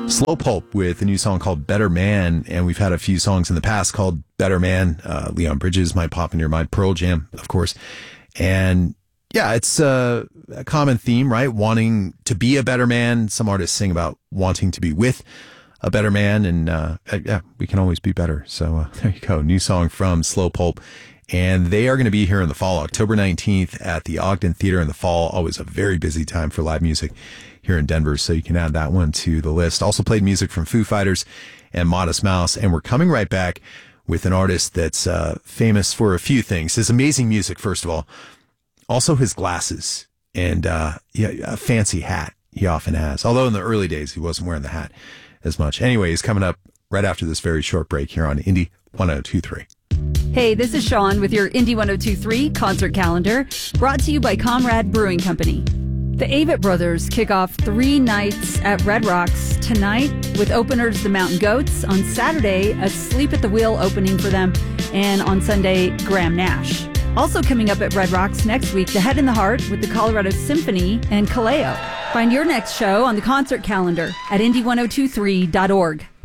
Slow Pulp with a new song called Better Man, and we've had a few songs in the past called Better Man. Leon Bridges might pop in your mind, Pearl Jam, of course. And yeah, it's a common theme, right? Wanting to be a better man. Some artists sing about wanting to be with a better man, and yeah, we can always be better. So there you go. New song from Slow Pulp. And they are going to be here in the fall, October 19th at the Ogden Theater in the fall. Always a very busy time for live music here in Denver, so you can add that one to the list. Also played music from Foo Fighters and Modest Mouse, and we're coming right back with an artist that's famous for a few things. His amazing music, first of all. Also his glasses and a fancy hat he often has. Although in the early days, he wasn't wearing the hat as much. Anyway, he's coming up right after this very short break here on Indie 102.3. Hey, this is Sean with your Indie 102.3 concert calendar, brought to you by Comrade Brewing Company. The Avett Brothers kick off 3 nights at Red Rocks tonight with openers The Mountain Goats, on Saturday a Sleep at the Wheel opening for them, and on Sunday Graham Nash. Also coming up at Red Rocks next week, The Head and the Heart with the Colorado Symphony and Kaleo. Find your next show on the concert calendar at indie1023.org.